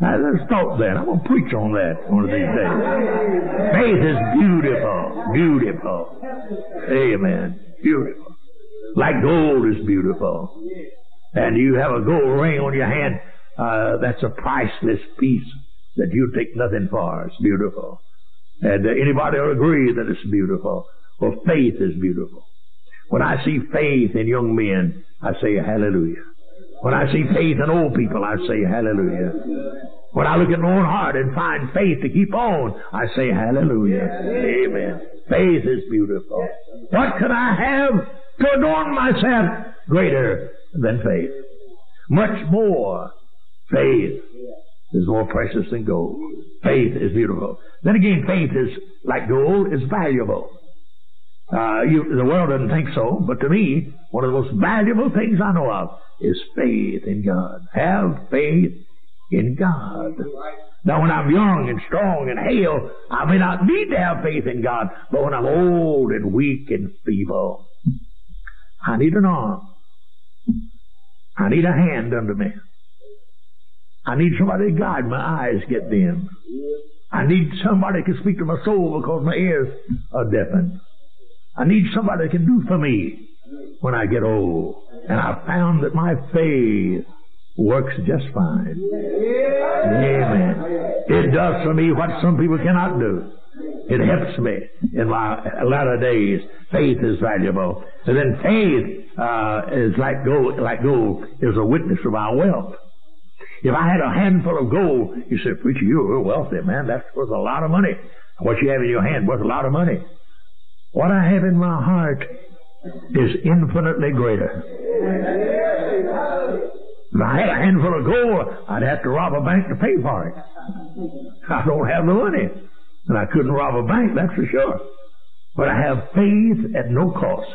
Now, let's stop that. I'm going to preach on that one of these days. Faith is beautiful. Beautiful. Amen. Beautiful. Like gold is beautiful. And you have a gold ring on your hand. That's a priceless piece that you take nothing for. It's beautiful. And anybody will agree that it's beautiful. Well, faith is beautiful. When I see faith in young men, I say hallelujah. When I see faith in old people, I say hallelujah. When I look at my own heart and find faith to keep on, I say hallelujah. Amen. Faith is beautiful. What could I have to adorn myself greater than faith? Much more. Faith is more precious than gold. Faith is beautiful. Then again, faith is like gold, is valuable. The world doesn't think so, but to me, one of the most valuable things I know of is faith in God. Have faith in God. Now, when I'm young and strong and hale, I may not need to have faith in God, but when I'm old and weak and feeble, I need an arm. I need a hand under me. I need somebody to guide my eyes, get dim. I need somebody who can speak to my soul because my ears are deafened. I need somebody that can do for me when I get old. And I've found that my faith works just fine. Amen. It does for me what some people cannot do. It helps me in my latter days. Faith is valuable. And then faith is like gold is a witness of our wealth. If I had a handful of gold, you said, preacher, you're wealthy, man. That's worth a lot of money. What you have in your hand worth a lot of money. What I have in my heart is infinitely greater. If I had a handful of gold, I'd have to rob a bank to pay for it. I don't have the money. And I couldn't rob a bank, that's for sure. But I have faith at no cost.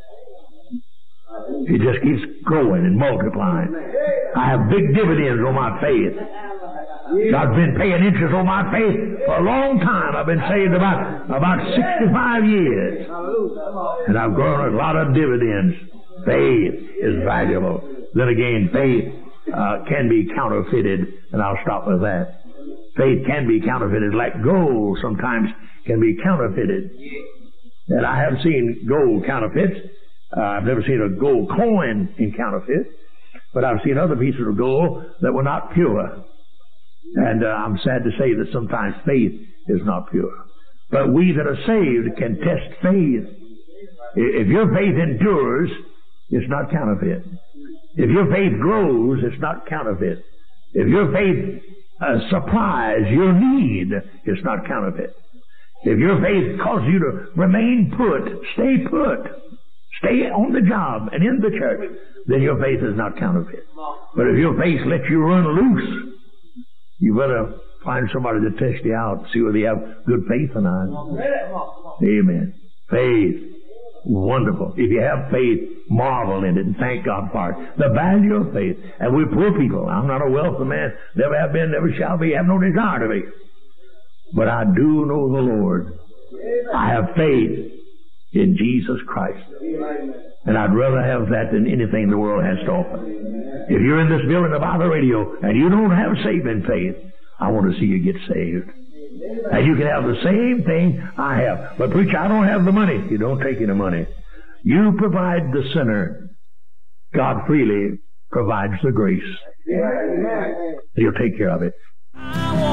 It just keeps growing and multiplying. I have big dividends on my faith. God's been paying interest on my faith for a long time. I've been saved about 65 years. And I've grown a lot of dividends. Faith is valuable. Then again, faith can be counterfeited, and I'll stop with that. Faith can be counterfeited, like gold sometimes can be counterfeited. And I have seen gold counterfeits. I've never seen a gold coin in counterfeit, but I've seen other pieces of gold that were not pure. And I'm sad to say that sometimes faith is not pure. But we that are saved can test faith. If your faith endures, it's not counterfeit. If your faith grows, it's not counterfeit. If your faith supplies your need, it's not counterfeit. If your faith causes you to remain put, stay on the job and in the church, then your faith is not counterfeit. But if your faith lets you run loose, you better find somebody to test you out, see whether you have good faith or not. Amen. Faith. Wonderful. If you have faith, marvel in it and thank God for it. The value of faith. And we're poor people. I'm not a wealthy man. Never have been, never shall be. Have no desire to be. But I do know the Lord. I have faith in Jesus Christ. And I'd rather have that than anything the world has to offer. If you're in this building or by the radio and you don't have saving faith, I want to see you get saved. And you can have the same thing I have. But preacher, I don't have the money. You don't take any money. You provide the sinner. God freely provides the grace. He'll take care of it.